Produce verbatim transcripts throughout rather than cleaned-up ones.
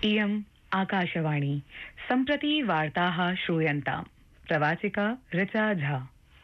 इयम् आकाशवाणी सम्प्रति वार्ताः श्रूयन्ताम् प्रवाचिका ऋचा झा।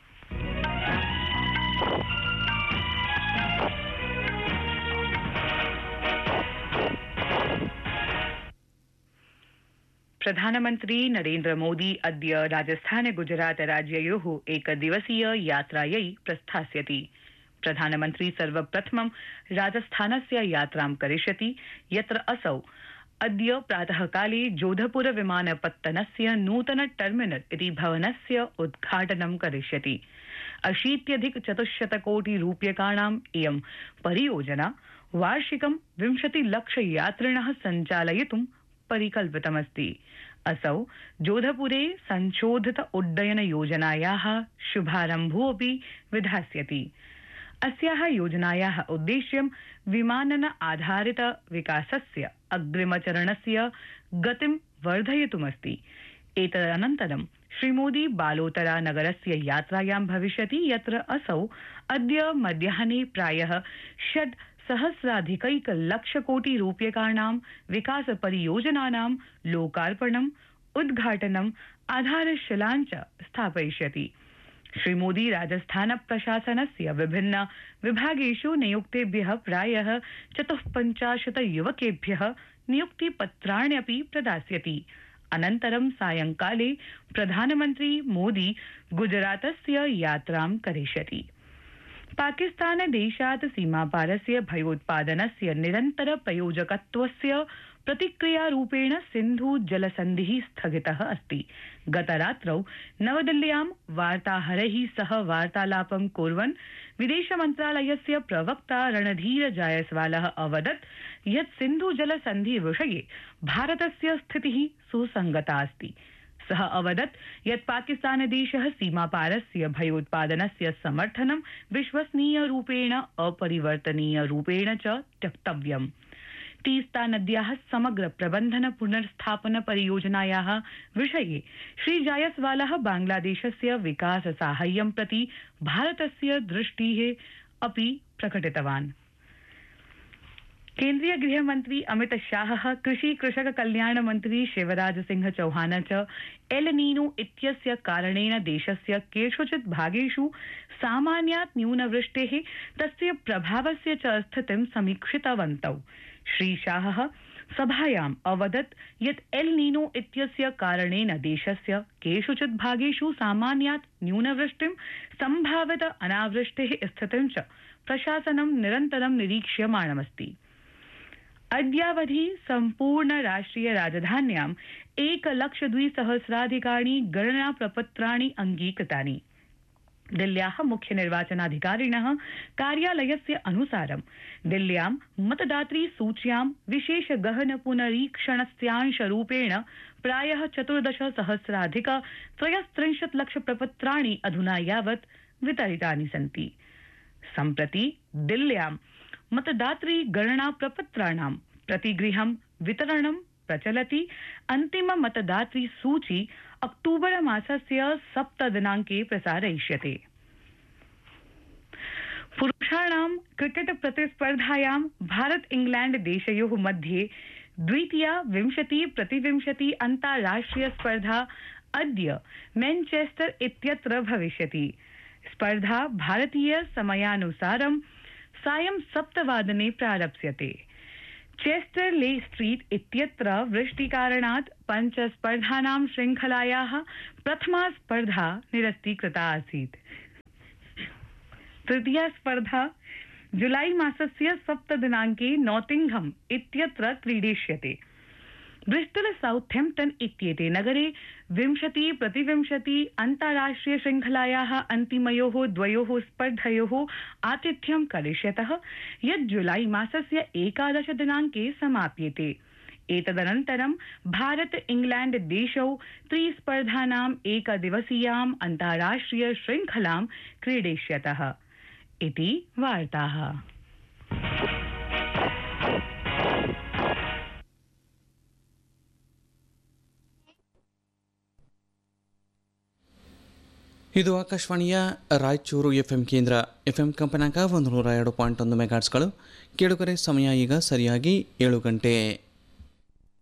प्रधानमन्त्री नरेन्द्र मोदी अद्य राजस्थान गुजरात राज्ययोः एकदिवसीय यात्रायै प्रस्थास्यति। प्रधानमन्त्री सर्वप्रथमं राजस्थानस्य यात्रां करिष्यति, यत्र असौ अद्य प्रातःकाले जोधपुर विमानपत्तनस्य नूतन टर्मिनल इति भवनस्य उद्घाटनं करिष्यति। अशीत्यधिक चतुश्शत कोटि रूप्यकाणाम् इयं परियोजना वार्षिकं विंशति लक्ष यात्रिणः सञ्चालयितुं परिकल्पितमस्ति। असौ जोधपुरे संशोधित उड्डयन योजनायाः शुभारम्भोऽपि विधास्यति। अस्याः योजनायाः उद्देश्यं विमानन आधारित विकासस्य अग्रिमचरणस्य गतिं वर्धयितुमस्ति। एतदनन्तरं श्रीमोदी बालोतरा नगरस्य यात्रायां भविष्यति, यत्र असौ अद्य मध्याह्ने प्रायः षड् सहस्राधिकैक लक्ष कोटि रूप्यकाणां विकास परियोजनानां लोकार्पणम्, उद्घाटनम्, आधारशिलां च स्थापयिष्यति। श्रीमोदी राजस्थान प्रशासनस्य विभिन्न विभागेषु नियुक्तेभ्यः प्रायः चतुःपञ्चाशत् युवकेभ्यः नियुक्तिपत्राण्यपि प्रदास्यति। अनन्तरं सायंकाले प्रधानमन्त्री मोदी गुजरातस्य यात्रां करिष्यति। पाकिस्तान देशात् सीमापारस्य भयोत्पादनस्य निरन्तर प्रयोजकत्वस्य प्रतिक्रियारूपेण सिन्धु जलसन्धिः स्थगितः अस्ति। गतरात्रौ नवदिल्ल्यां वार्ताहरैः सह वार्तालापं कुर्वन् विदेशमन्त्रालयस्य प्रवक्ता रणधीर जायसवालः अवदत् यत् सिन्धु जलसन्धि विषये भारतस्य स्थितिः सुसंगता अस्ति। सः अवदत् यत् पाकिस्तानदेशः सीमापारस्य भयोत्पादनस्य समर्थनं विश्वसनीयरूपेण अपरिवर्तनीयरूपेण च त्यक्तव्यम्। तीस्ता नद्याः समग्र प्रबन्धन पुनर्स्थापन परियोजनायाः विषये श्री जायसवालः बांग्लादेशस्य विकास साहाय्यं प्रति भारतस्य दृष्टिः अपि प्रकटितवान्। केन्द्रीय गृहमन्त्री अमित शाहः, कृषि कृषक कल्याण मन्त्री शिवराज सिंह चौहान च एल नीनो इत्यस्य कारणेन देशस्य केषुचित् भागेषु सामान्यात् न्यूनवृष्टेः तस्य प्रभावस्य च स्थितिं समीक्षितवन्तौ। श्री शाहः सभायाम् अवदत् यत् एल नीनो इत्यस्य कारणेन देशस्य केषुचित् भागेषु सामान्यात् न्यूनवृष्टिं, सम्भावित अनावृष्टेः स्थितिं च प्रशासनं निरन्तरं निरीक्ष्यमाणमस्ति। अद्यावधि सम्पूर्ण राष्ट्रिय राजधान्याम् एकलक्ष द्विसहस्राधिकानि गणना प्रपत्राणि अङ्गीकृतानि। दिल्ल्याः मुख्य निर्वाचनाधिकारिणः कार्यालयस्य अनुसारं दिल्ल्यां मतदातृ सूच्यां विशेष गहन पुनरीक्षणस्यांशरूपेण प्रायः चतुर्दश सहस्राधिक त्रयस्त्रिंशत् लक्ष प्रपत्राणि अधुना यावत् वितरितानि सन्ति। सम्प्रति दिल्ल्यां मतदातृ गणना प्रपत्राणां प्रतिगृहं वितरणं प्रचलति। अन्तिम मतदातृ सूची अक्टूबर मासस्य सप्त दिनाङ्के प्रसारयिष्यते। पुरुषाणां क्रिकेट प्रतिस्पर्धायां भारत इंग्लैंड देशयोः मध्ये द्वितीया विंशति प्रतिविंशति अन्ताराष्ट्रिय स्पर्धा अद्य मैनचेस्टर इत्यत्र भविष्यति। स्पर्धा भारतीय समयानुसारं सायं सप्तवादने प्रारप्स्यते। चेस्टर ले स्ट्रीट इत्यत्र वृष्टिकारणात् पञ्च स्पर्धानां श्रृंखलायाः प्रथमा स्पर्धा निरस्तीकृता आसीत्। तृतीया स्पर्धा जुलाई मासस्य सप्त दिनाङ्के नॉटिंघम इत्यत्र क्रीडिष्यते। ब्रिस्टल साउथैम्प्टन इत्येते नगरे विंशति प्रतिविंशति अन्ताराष्ट्रिय श्रृंखलायाः अन्तिमयोः द्वयोः स्पर्धयोः आतिथ्यं करिष्यतः, यत् जुलाई मासस्य एकादश दिनाङ्के समाप्येते। एतदनन्तरं भारत इंग्लैंड देशौ त्रिस्पर्धानाम् एकदिवसीयाम् अन्ताराष्ट्रिय श्रृंखलां क्रीडिष्यतः इति वार्ताः। ಇದು ಆಕಾಶವಾಣಿಯ ರಾಯಚೂರು ಎಫ್ ಎಂ ಕೇಂದ್ರ. ಎಫ್ ಎಂ ಕಂಪನಾಂಕ ಒಂದು ನೂರ ಎರಡು ಪಾಯಿಂಟ್ ಒಂದು ಮೆಗಾಟ್ಸ್ಗಳು. ಕೇಳುಗರೆ, ಸಮಯ ಈಗ ಸರಿಯಾಗಿ ಏಳು ಗಂಟೆ.